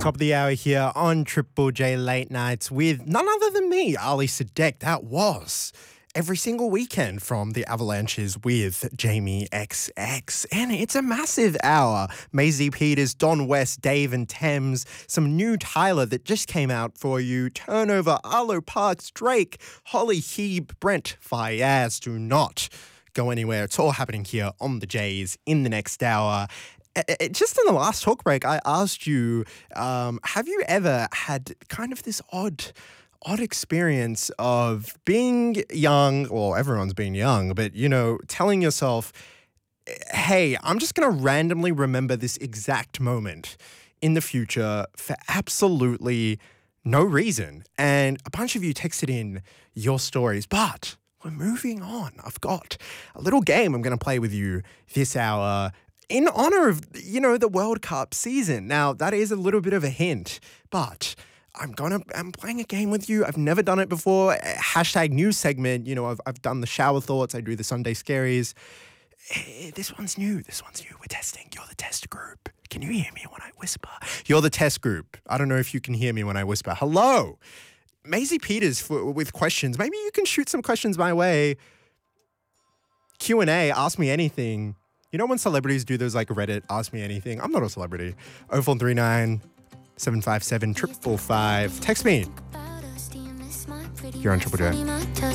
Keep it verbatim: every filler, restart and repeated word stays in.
Top of the hour here on Triple J Late Nights with none other than me, Ali Sadek. That was every single weekend from the Avalanches with Jamie X X. And it's a massive hour. Maisie Peters, Don West, Dave and Thames, some new Tyler that just came out for you, Turnover, Arlo Parks, Drake, Holly Heeb, Brent Fayaz. Do not go anywhere. It's all happening here on the Jays in the next hour. Just in the last talk break, I asked you, um, have you ever had kind of this odd, odd experience of being young? Well, everyone's been young, but, you know, telling yourself, hey, I'm just going to randomly remember this exact moment in the future for absolutely no reason. And a bunch of you texted in your stories, but we're moving on. I've got a little game I'm going to play with you this hour in honor of, you know, the World Cup season. Now, that is a little bit of a hint, but I'm gonna, I'm playing a game with you. I've never done it before. Hashtag news segment. You know, I've, I've done the shower thoughts. I do the Sunday scaries. This one's new. This one's new. We're testing. You're the test group. Can you hear me when I whisper? You're the test group. I don't know if you can hear me when I whisper. Hello. Maisie Peters for, with questions. Maybe you can shoot some questions my way. Q and A, ask me anything. You know when celebrities do those like Reddit, ask me anything? I'm not a celebrity. oh four three nine, seven five seven, five five five. Text me. You're on Triple J.